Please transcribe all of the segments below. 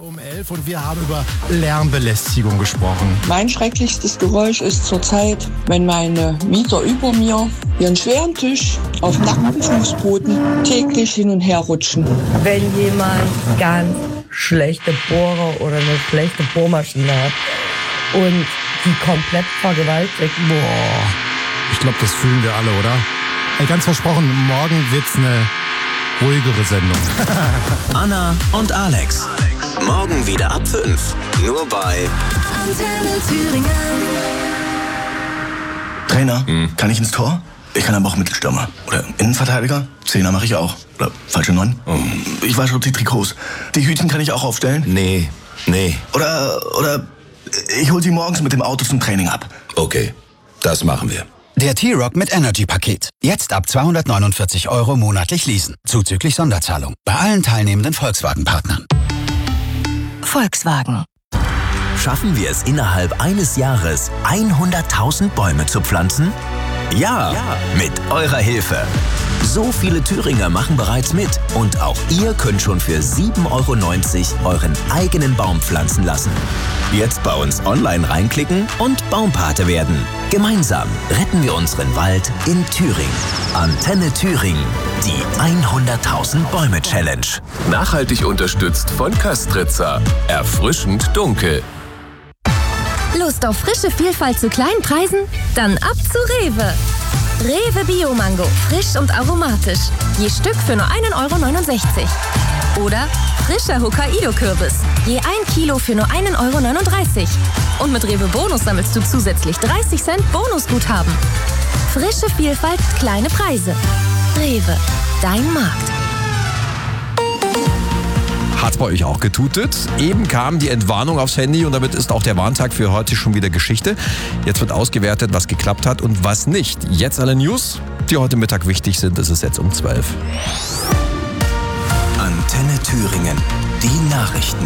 Um 11 und wir haben über Lärmbelästigung gesprochen. Mein schrecklichstes Geräusch ist zurzeit, wenn meine Mieter über mir ihren schweren Tisch auf nacktem Fußboden täglich hin und her rutschen. Wenn jemand ganz schlechte Bohrer oder eine schlechte Bohrmaschine hat und die komplett vergewaltigt. Boah, ich glaube, das fühlen wir alle, oder? Ey, ganz versprochen, morgen wird's eine ruhigere Sendung. Anna und Alex. Morgen wieder ab 5. Nur bei Antenne Thüringen. Trainer, kann ich ins Tor? Ich kann aber auch Mittelstürmer. Oder Innenverteidiger? Zehner mache ich auch. Oder falsche 9. Ich wasche die Trikots. Die Hütchen kann ich auch aufstellen? Nee. Oder ich hol sie morgens mit dem Auto zum Training ab. Okay, das machen wir. Der T-Rock mit Energy-Paket. Jetzt ab 249 € monatlich leasen. Zuzüglich Sonderzahlung. Bei allen teilnehmenden Volkswagen-Partnern. Volkswagen. Schaffen wir es innerhalb eines Jahres, 100.000 Bäume zu pflanzen? Ja, mit eurer Hilfe. So viele Thüringer machen bereits mit und auch ihr könnt schon für 7,90 € euren eigenen Baum pflanzen lassen. Jetzt bei uns online reinklicken und Baumpate werden. Gemeinsam retten wir unseren Wald in Thüringen. Antenne Thüringen, die 100.000 Bäume Challenge. Nachhaltig unterstützt von Köstritzer. Erfrischend dunkel. Lust auf frische Vielfalt zu kleinen Preisen? Dann ab zu Rewe. Rewe Bio-Mango, frisch und aromatisch. Je Stück für nur 1,69 €. Oder frischer Hokkaido-Kürbis. Je 1 Kilo für nur 1,39 €. Und mit Rewe Bonus sammelst du zusätzlich 30 Cent Bonusguthaben. Frische Vielfalt, kleine Preise. Rewe, dein Markt. Hat's bei euch auch getutet? Eben kam die Entwarnung aufs Handy und damit ist auch der Warntag für heute schon wieder Geschichte. Jetzt wird ausgewertet, was geklappt hat und was nicht. Jetzt alle News, die heute Mittag wichtig sind. Es ist jetzt um 12. Antenne Thüringen, die Nachrichten.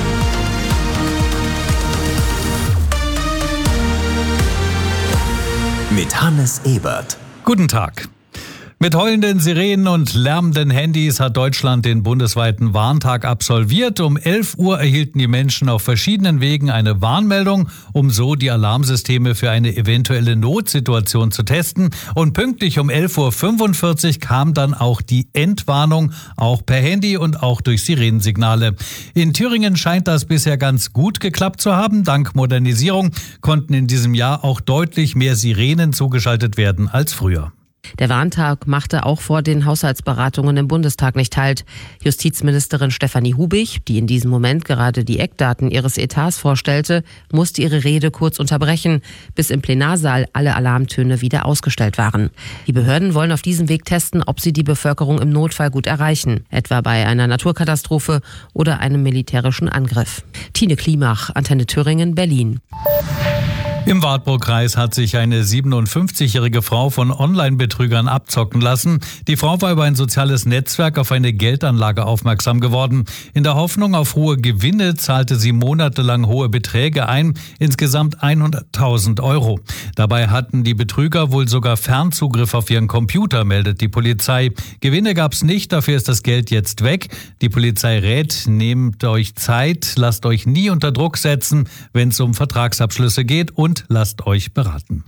Mit Hannes Ebert. Guten Tag. Mit heulenden Sirenen und lärmenden Handys hat Deutschland den bundesweiten Warntag absolviert. Um 11 Uhr erhielten die Menschen auf verschiedenen Wegen eine Warnmeldung, um so die Alarmsysteme für eine eventuelle Notsituation zu testen. Und pünktlich um 11:45 Uhr kam dann auch die Entwarnung, auch per Handy und auch durch Sirenensignale. In Thüringen scheint das bisher ganz gut geklappt zu haben. Dank Modernisierung konnten in diesem Jahr auch deutlich mehr Sirenen zugeschaltet werden als früher. Der Warntag machte auch vor den Haushaltsberatungen im Bundestag nicht Halt. Justizministerin Stefanie Hubig, die in diesem Moment gerade die Eckdaten ihres Etats vorstellte, musste ihre Rede kurz unterbrechen, bis im Plenarsaal alle Alarmtöne wieder ausgestellt waren. Die Behörden wollen auf diesem Weg testen, ob sie die Bevölkerung im Notfall gut erreichen, etwa bei einer Naturkatastrophe oder einem militärischen Angriff. Tine Klimach, Antenne Thüringen, Berlin. Im Wartburgkreis hat sich eine 57-jährige Frau von Online-Betrügern abzocken lassen. Die Frau war über ein soziales Netzwerk auf eine Geldanlage aufmerksam geworden. In der Hoffnung auf hohe Gewinne zahlte sie monatelang hohe Beträge ein, insgesamt 100.000 €. Dabei hatten die Betrüger wohl sogar Fernzugriff auf ihren Computer, meldet die Polizei. Gewinne gab's nicht, dafür ist das Geld jetzt weg. Die Polizei rät, nehmt euch Zeit, lasst euch nie unter Druck setzen, wenn es um Vertragsabschlüsse geht und lasst euch beraten.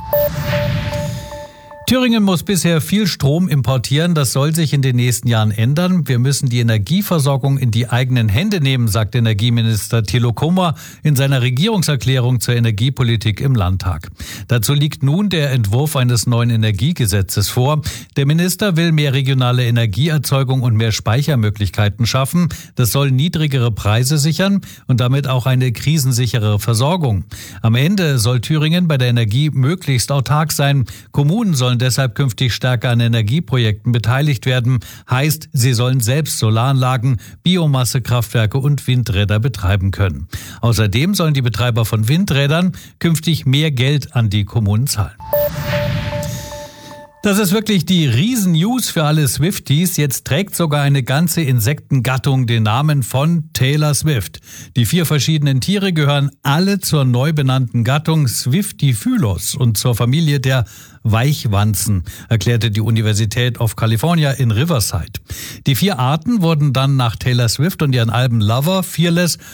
Thüringen muss bisher viel Strom importieren. Das soll sich in den nächsten Jahren ändern. Wir müssen die Energieversorgung in die eigenen Hände nehmen, sagt Energieminister Thilo Kummer in seiner Regierungserklärung zur Energiepolitik im Landtag. Dazu liegt nun der Entwurf eines neuen Energiegesetzes vor. Der Minister will mehr regionale Energieerzeugung und mehr Speichermöglichkeiten schaffen. Das soll niedrigere Preise sichern und damit auch eine krisensichere Versorgung. Am Ende soll Thüringen bei der Energie möglichst autark sein. Kommunen sollen deshalb künftig stärker an Energieprojekten beteiligt werden. Heißt, sie sollen selbst Solaranlagen, Biomassekraftwerke und Windräder betreiben können. Außerdem sollen die Betreiber von Windrädern künftig mehr Geld an die Kommunen zahlen. Das ist wirklich die Riesen-News für alle Swifties. Jetzt trägt sogar eine ganze Insektengattung den Namen von Taylor Swift. Die 4 verschiedenen Tiere gehören alle zur neu benannten Gattung Swiftifylos und zur Familie der Weichwanzen, erklärte die Universität of California in Riverside. Die 4 Arten wurden dann nach Taylor Swift und ihren Alben Lover, Fearless